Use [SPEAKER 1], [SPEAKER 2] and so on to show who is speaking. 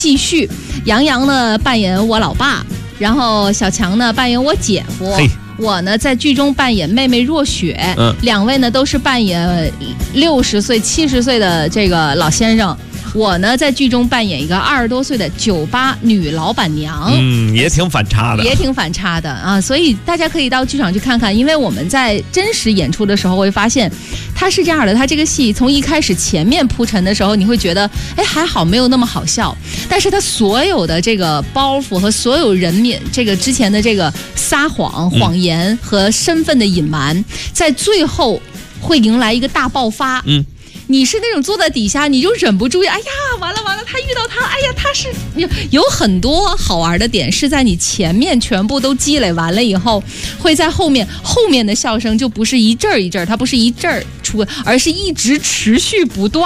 [SPEAKER 1] 继续。杨洋呢扮演我老爸，然后小强呢扮演我姐夫。我呢在剧中扮演妹妹若雪，两位呢都是扮演60岁、70岁的这个老先生。我呢在剧中扮演一个20多岁的酒吧女老板娘，
[SPEAKER 2] 也挺反差的，
[SPEAKER 1] 啊！所以大家可以到剧场去看看，因为我们在真实演出的时候会发现，它是这样的，它这个戏从一开始前面铺陈的时候，你会觉得，哎，还好没有那么好笑，但是它所有的这个包袱和所有人面这个之前的这个撒谎、谎言和身份的隐瞒，在最后会迎来一个大爆发。你是那种坐在底下，你就忍不住，哎呀，完了，他遇到他，哎呀，他是有很多好玩的点，是在你前面全部都积累完了以后，会在后面的笑声就不是一阵儿一阵儿，它不是一阵儿出，而是一直持续不断。